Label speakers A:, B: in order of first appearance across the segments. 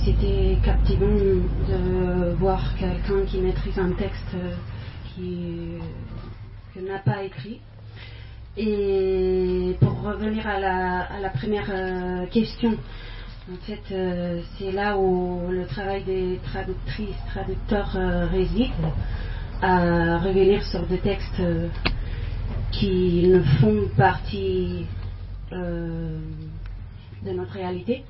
A: c'était captivant de voir quelqu'un qui maîtrise un texte que n'a pas écrit. Et pour revenir à la première question, en fait, c'est là où le travail des traductrices, traducteurs réside, à revenir sur des textes qui ne font partie de notre réalité.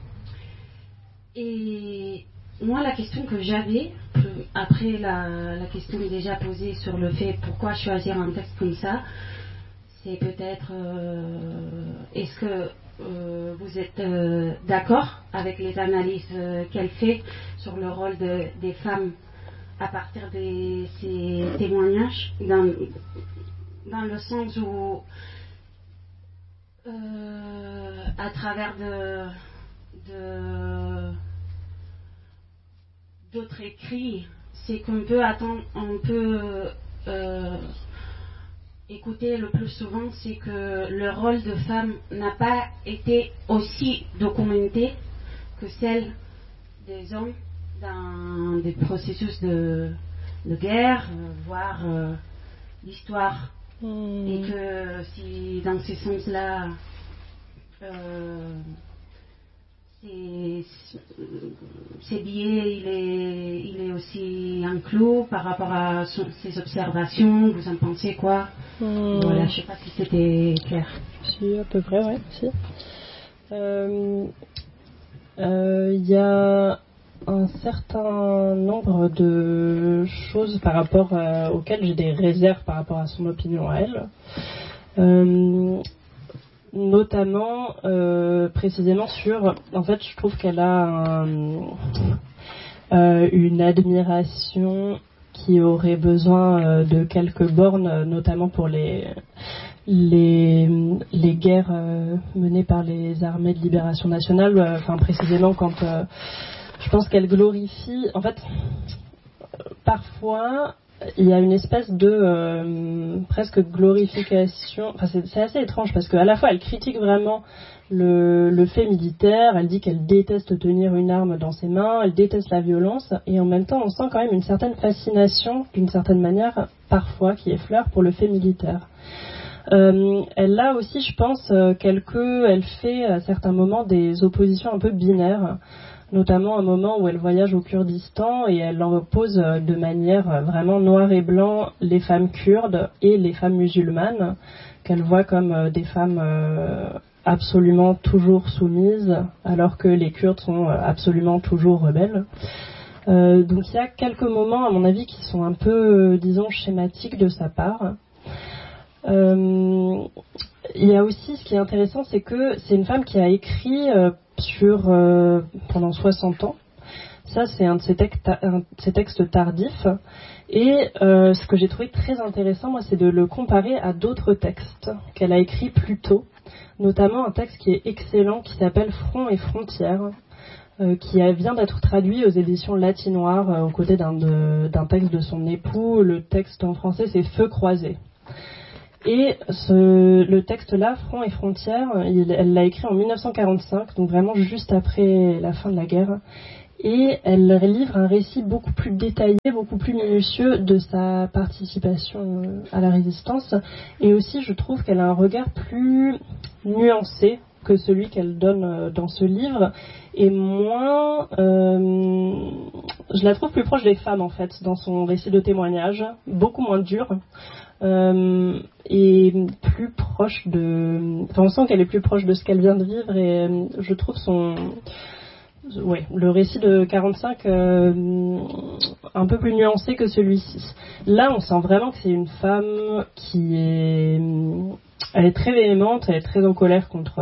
A: Et moi, la question que j'avais, après la question déjà posée sur le fait pourquoi choisir un texte comme ça, c'est peut-être est-ce que vous êtes d'accord avec les analyses qu'elle fait sur le rôle des femmes à partir de ces témoignages, dans le sens où à travers d'autres écrits, c'est qu'on peut attendre, on peut écouter le plus souvent, c'est que le rôle de femme n'a pas été aussi documenté que celle des hommes dans des processus de guerre, voire l'histoire. Et que si dans ce sens-là, ces biais, il est aussi inclus par rapport à ses observations. Vous en pensez quoi? Voilà, je ne sais pas si c'était clair.
B: Si, à peu près, oui. Si. Y a un certain nombre de choses par rapport auxquelles j'ai des réserves par rapport à son opinion à elle. Notamment précisément sur, en fait, je trouve qu'elle a une admiration qui aurait besoin de quelques bornes, notamment pour les guerres menées par les armées de libération nationale, enfin précisément quand je pense qu'elle glorifie, en fait, parfois il y a une espèce de presque glorification. Enfin, c'est assez étrange parce qu'à la fois elle critique vraiment le fait militaire, elle dit qu'elle déteste tenir une arme dans ses mains, elle déteste la violence, et en même temps on sent quand même une certaine fascination, d'une certaine manière, parfois, qui effleure pour le fait militaire. Elle a aussi, je pense, elle fait à certains moments des oppositions un peu binaires, notamment un moment où elle voyage au Kurdistan et elle oppose de manière vraiment noir et blanc les femmes kurdes et les femmes musulmanes, qu'elle voit comme des femmes absolument toujours soumises, alors que les Kurdes sont absolument toujours rebelles. Donc il y a quelques moments, à mon avis, qui sont un peu, disons, schématiques de sa part. Il y a aussi, ce qui est intéressant, c'est que c'est une femme qui a écrit pendant 60 ans. Ça, c'est un de ses textes tardifs. Et ce que j'ai trouvé très intéressant, moi, c'est de le comparer à d'autres textes qu'elle a écrits plus tôt, notamment un texte qui est excellent, qui s'appelle Front et frontières, qui vient d'être traduit aux éditions Latinoires aux côtés d'un texte de son époux. Le texte en français, c'est Feu croisé. Et le texte-là, Front et frontières, elle l'a écrit en 1945, donc vraiment juste après la fin de la guerre. Et elle livre un récit beaucoup plus détaillé, beaucoup plus minutieux de sa participation à la résistance. Et aussi, je trouve qu'elle a un regard plus nuancé que celui qu'elle donne dans ce livre, et moins... je la trouve plus proche des femmes, en fait, dans son récit de témoignage, beaucoup moins dur. Et plus proche enfin, on sent qu'elle est plus proche de ce qu'elle vient de vivre, et je trouve le récit de 45 un peu plus nuancé que celui-ci. Là, on sent vraiment que c'est une femme elle est très véhémente, elle est très en colère contre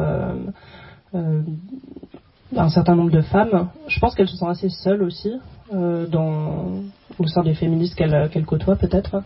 B: un certain nombre de femmes. Je pense qu'elle se sent assez seule aussi au sein des féministes qu'elle côtoie peut-être.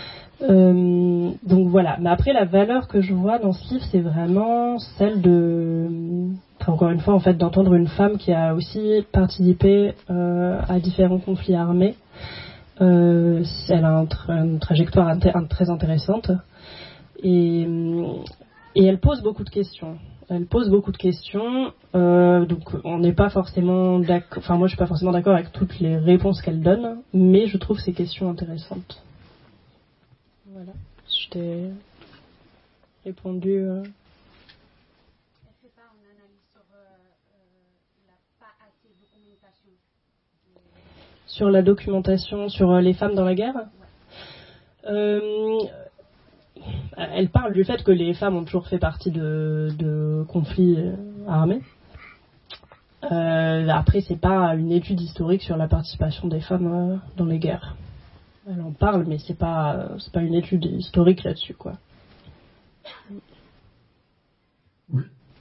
B: Donc voilà, mais après la valeur que je vois dans ce livre, c'est vraiment celle encore une fois, en fait, d'entendre une femme qui a aussi participé à différents conflits armés. Elle a une trajectoire très intéressante, et elle pose beaucoup de questions. Elle pose beaucoup de questions, donc on n'est pas forcément d'accord. Enfin, moi, je suis pas forcément d'accord avec toutes les réponses qu'elle donne, mais je trouve ces questions intéressantes. Voilà, je t'ai répondu.
A: Est-ce que pas une analyse sur la pas assez de documentation
B: sur la documentation sur les femmes dans la guerre? Elle parle du fait que les femmes ont toujours fait partie de conflits armés. Après, c'est pas une étude historique sur la participation des femmes dans les guerres. Elle en parle, mais c'est pas une étude historique là-dessus, quoi.
C: Oui.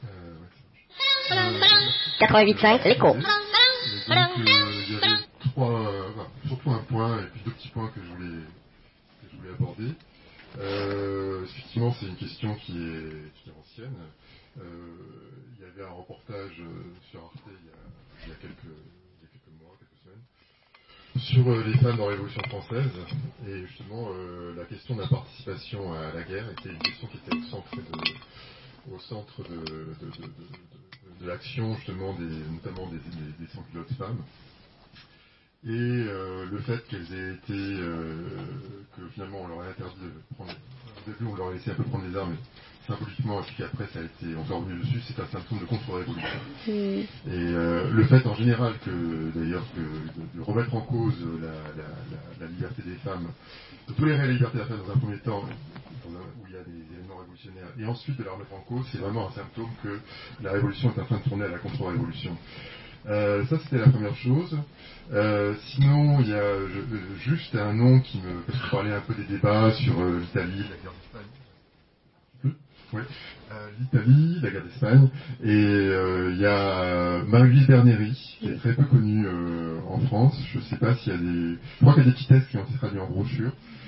D: 88.5, l'écho.
C: Donc, il y avait surtout un point et puis deux petits points que je voulais aborder. Effectivement, c'est une question qui est ancienne. Il y avait un reportage sur Arte il y a quelques mois, quelques semaines, sur les femmes dans la Révolution française. Et justement, la question de la participation à la guerre était une question qui était au centre de l'action, justement, notamment des sans-culottes femmes. Et le fait qu'elles aient été, que finalement on leur a interdit de prendre, au début on leur a laissé un peu prendre les armes, symboliquement, et puis après ça a été, on s'est revenu dessus, c'est un symptôme de contre-révolution. Et le fait en général de remettre en cause la liberté des femmes, de tolérer la liberté des femmes dans un premier temps, où il y a des éléments révolutionnaires, et ensuite de la remettre en cause, c'est vraiment un symptôme que la révolution est en train de tourner à la contre-révolution. Ça c'était la première chose. Sinon, il y a juste un nom parce que je parlais un peu des débats sur l'Italie, la guerre d'Espagne. Oui. L'Italie, la guerre d'Espagne, et il y a Marie Berneri, qui est très peu connue en France. Je ne sais pas s'il y a je crois qu'il y a des petits textes qui ont été traduits en brochure.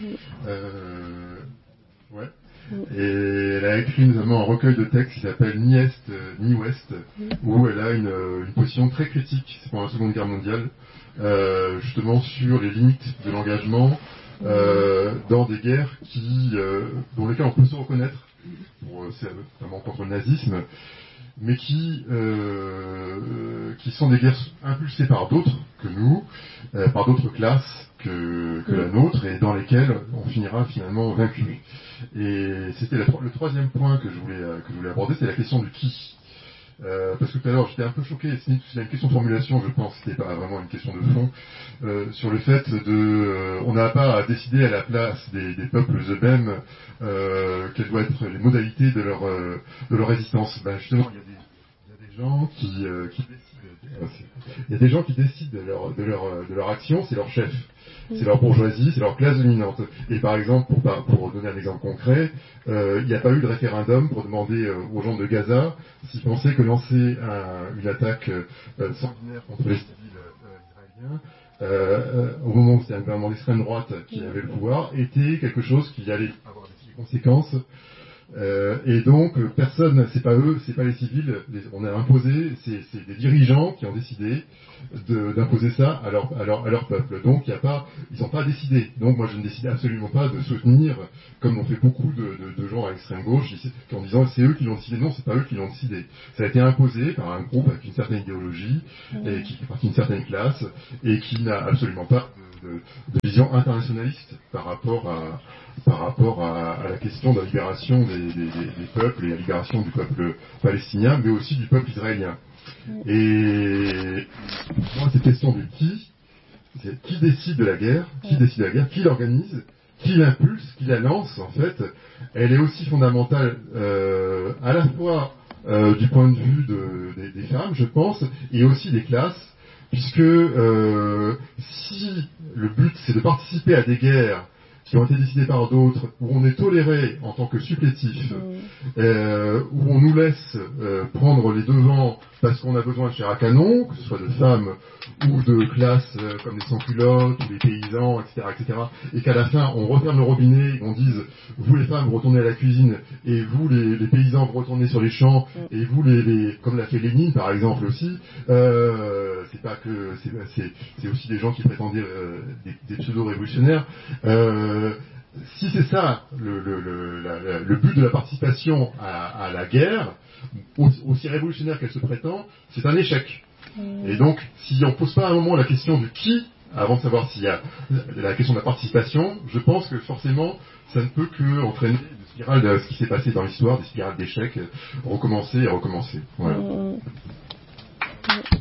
C: Ouais. Et elle a écrit notamment un recueil de textes qui s'appelle Ni Est ni Ouest, où elle a une position très critique pendant la Seconde Guerre mondiale, justement sur les limites de l'engagement dans des guerres dans lesquelles on peut se reconnaître, notamment contre le nazisme, mais qui sont des guerres impulsées par d'autres que nous, par d'autres classes que la nôtre, et dans lesquelles on finira finalement vaincu. Et c'était le troisième point que je voulais aborder, c'est la question du qui. Parce que tout à l'heure j'étais un peu choqué, c'est une question de formulation, je pense, c'était pas vraiment une question de fond, sur le fait on n'a pas à décider à la place des peuples eux-mêmes quelles doivent être les modalités de leur résistance. Ben justement, il y a des gens qui décident. Il y a des gens qui décident de leur action, c'est leur chef. C'est leur bourgeoisie, c'est leur classe dominante. Et par exemple, pour donner un exemple concret, il n'y a pas eu de référendum pour demander aux gens de Gaza s'ils pensaient que lancer une attaque sanguinaire contre les civils israéliens, au moment où c'était un gouvernement d'extrême droite qui avait le pouvoir, était quelque chose qui allait avoir des conséquences. Et donc personne, c'est pas eux, c'est pas les civils, on a imposé, c'est des dirigeants qui ont décidé d'imposer ça à leur peuple. Donc ils n'ont pas décidé. Donc moi je ne décide absolument pas de soutenir, comme l'ont fait beaucoup de gens à l'extrême gauche, en disant c'est eux qui l'ont décidé. Non, c'est pas eux qui l'ont décidé. Ça a été imposé par un groupe avec une certaine idéologie et qui fait partie d'une certaine classe et qui n'a absolument pas de vision internationaliste par rapport à la question de la libération des peuples et la libération du peuple palestinien, mais aussi du peuple israélien. Et moi, cette question de qui décide de la guerre, qui l'organise, qui l'impulse, qui la lance, en fait, elle est aussi fondamentale à la fois du point de vue des femmes, je pense, et aussi des classes, puisque si le but c'est de participer à des guerres qui ont été décidées par d'autres, où on est toléré en tant que supplétif, où on nous laisse prendre les devants parce qu'on a besoin de chair à canon, que ce soit de femmes ou de classes comme les sans-culottes ou les paysans, etc., et qu'à la fin on referme le robinet et on dise vous les femmes vous retournez à la cuisine et vous les paysans vous retournez sur les champs et vous comme l'a fait Lénine par exemple aussi, c'est pas que c'est aussi des gens qui prétendaient des pseudo-révolutionnaires. Si c'est ça le but de la participation à la guerre, aussi révolutionnaire qu'elle se prétend, c'est un échec. Et donc, si on ne pose pas à un moment la question du qui, avant de savoir s'il y a la question de la participation, je pense que forcément, ça ne peut que entraîner des spirales de ce qui s'est passé dans l'histoire, des spirales d'échecs, recommencer et recommencer. Voilà.